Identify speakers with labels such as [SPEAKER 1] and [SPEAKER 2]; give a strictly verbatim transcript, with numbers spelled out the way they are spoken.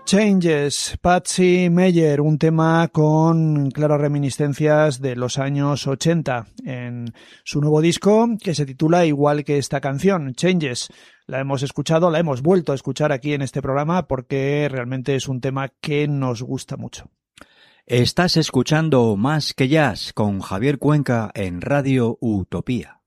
[SPEAKER 1] Changes, Patsy Meyer, un tema con claras reminiscencias de los años ochenta en su nuevo disco que se titula igual que esta canción, Changes. La hemos escuchado, la hemos vuelto a escuchar aquí en este programa porque realmente es un tema que nos gusta mucho.
[SPEAKER 2] Estás escuchando Más que Jazz con Javier Cuenca en Radio Utopía.